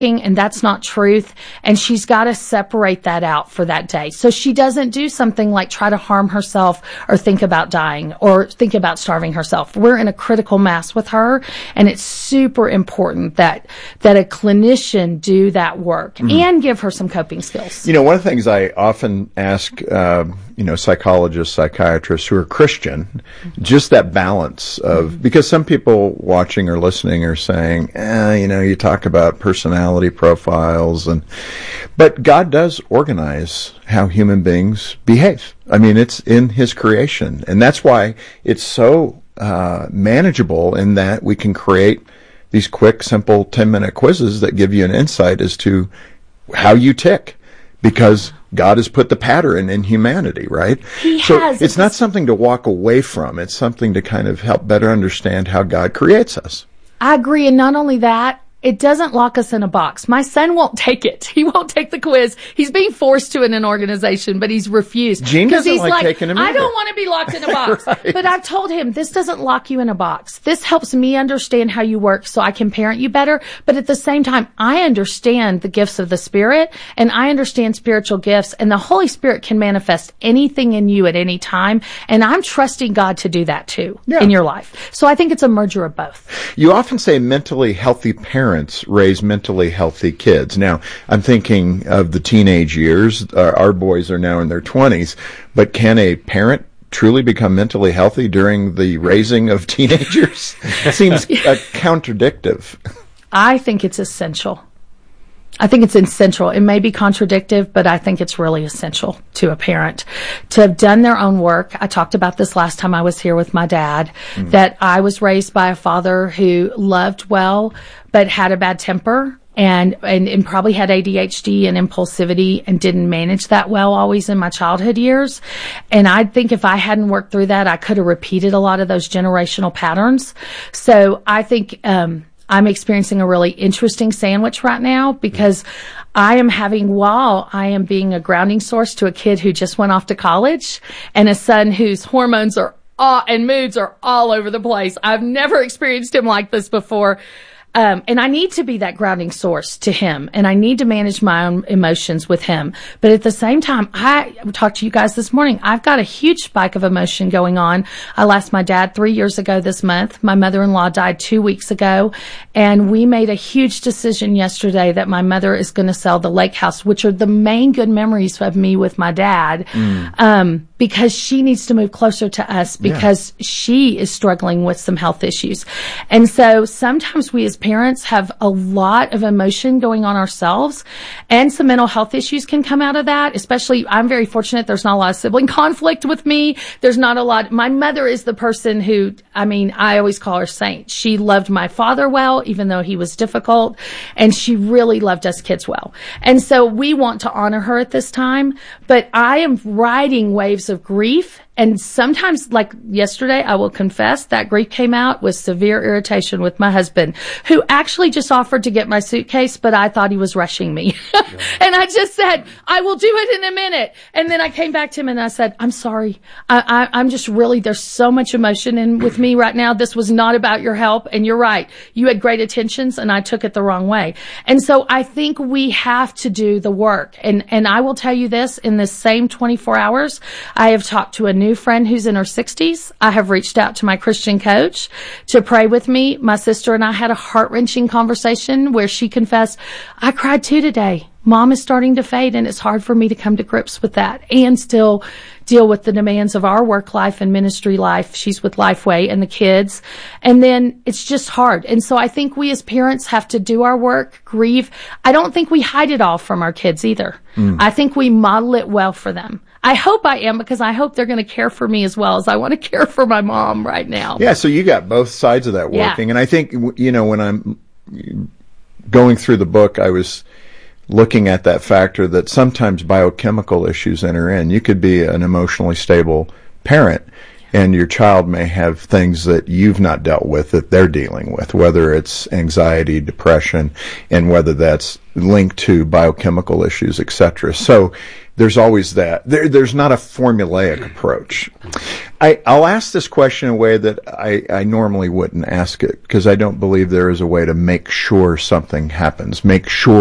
and that's not truth. And she's got to separate that out for that day. So she doesn't do something like try to harm herself or think about dying or think about starving herself. We're in a critical mass with her, and it's super important that a clinician do that work and give her some coping skills. You know, one of the things I often ask, psychologists, psychiatrists who are Christian, just that balance of, because some people watching or listening are saying, you talk about personality profiles, but God does organize how human beings behave. I mean, it's in His creation, and that's why it's so manageable in that we can create these quick, simple 10-minute quizzes that give you an insight as to how you tick, because God has put the pattern in humanity, right? It's not something to walk away from. It's something to kind of help better understand how God creates us. I agree, and not only that, it doesn't lock us in a box. My son won't take it. He won't take the quiz. He's being forced to in an organization, but he's refused. Gene doesn't like taking them either. I don't want to be locked in a box. Right. But I've told him, this doesn't lock you in a box. This helps me understand how you work so I can parent you better. But at the same time, I understand the gifts of the Spirit, and I understand spiritual gifts, and the Holy Spirit can manifest anything in you at any time. And I'm trusting God to do that too in your life. So I think it's a merger of both. You often say mentally healthy parents raise mentally healthy kids. Now, I'm thinking of the teenage years. Our boys are now in their 20s, but can a parent truly become mentally healthy during the raising of teenagers? Seems contradictive. I think it's essential. I think it's essential. It may be contradictive, but I think it's really essential to a parent to have done their own work. I talked about this last time I was here with my dad, that I was raised by a father who loved well, but had a bad temper and probably had ADHD and impulsivity and didn't manage that well always in my childhood years. And I think if I hadn't worked through that, I could have repeated a lot of those generational patterns. So I think, I'm experiencing a really interesting sandwich right now because while I am being a grounding source to a kid who just went off to college and a son whose hormones and moods are all over the place. I've never experienced him like this before. And I need to be that grounding source to him, and I need to manage my own emotions with him. But at the same time, I talked to you guys this morning. I've got a huge spike of emotion going on. I lost my dad 3 years ago this month. My mother-in-law died 2 weeks ago, and we made a huge decision yesterday that my mother is going to sell the lake house, which are the main good memories of me with my dad, because she needs to move closer to us because she is struggling with some health issues. And so sometimes we as parents have a lot of emotion going on ourselves, and some mental health issues can come out of that. Especially, I'm very fortunate. There's not a lot of sibling conflict with me. There's not a lot. My mother is the person who, I always call her saint. She loved my father well, even though he was difficult, and she really loved us kids well. And so we want to honor her at this time, but I am riding waves of grief. And sometimes, like yesterday, I will confess that grief came out with severe irritation with my husband, who actually just offered to get my suitcase, but I thought he was rushing me. And I just said, I will do it in a minute. And then I came back to him and I said, I'm sorry. I'm just really, there's so much emotion with me right now. This was not about your help. And you're right. You had great intentions and I took it the wrong way. And so I think we have to do the work. And I will tell you this, in this same 24 hours, I have talked to a new friend who's in her 60s. I have reached out to my Christian coach to pray with me. My sister and I had a heart-wrenching conversation where she confessed, I cried too today. Mom is starting to fade, and it's hard for me to come to grips with that and still deal with the demands of our work life and ministry life. She's with Lifeway and the kids. And then it's just hard. And so I think we as parents have to do our work, grieve. I don't think we hide it all from our kids either. I think we model it well for them. I hope I am, because I hope they're going to care for me as well as I want to care for my mom right now. Yeah, so you got both sides of that working. Yeah. And I think, when I'm going through the book, I was looking at that factor that sometimes biochemical issues enter in. You could be an emotionally stable parent, and your child may have things that you've not dealt with that they're dealing with, whether it's anxiety, depression, and whether that's linked to biochemical issues, etc. So there's always that. There's not a formulaic approach. I'll ask this question in a way that I normally wouldn't ask it, because I don't believe there is a way to make sure something happens. Make sure